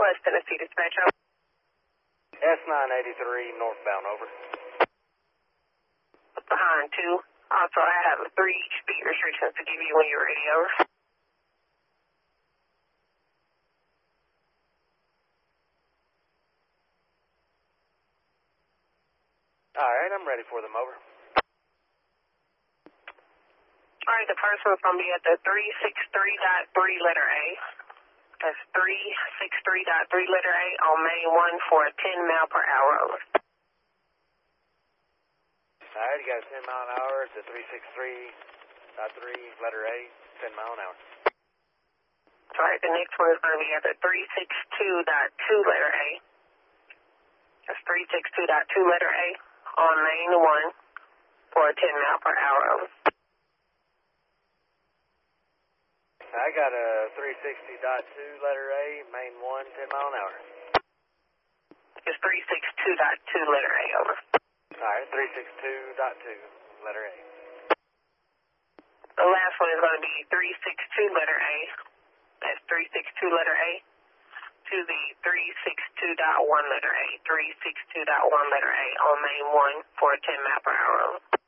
West Tennessee Dispatch. S983 northbound, over. Behind 2. Also, I have 3 speed restrictions to give you when you're ready, over. Alright, I'm ready for them, over. Alright, the first one's going to be at the 363.3 letter A. That's 363.3 letter A on main 1 for a 10 mile per hour, over. Alright, you got a 10 mile an hour at the 363.3 letter A, 10 mile an hour. Alright, the next one is going to be at the 362.2 letter A. That's 362.2 letter A on main 1 for a 10 mile per hour, over. I got a 360.2 letter A, main 1, 10 mile an hour. It's 362.2 letter A, over. Alright, 362.2 letter A. The last one is going to be 362 letter A. That's 362 letter A to the 362.1 letter A. 362.1 letter A on main 1 for a 10 mile per hour, over.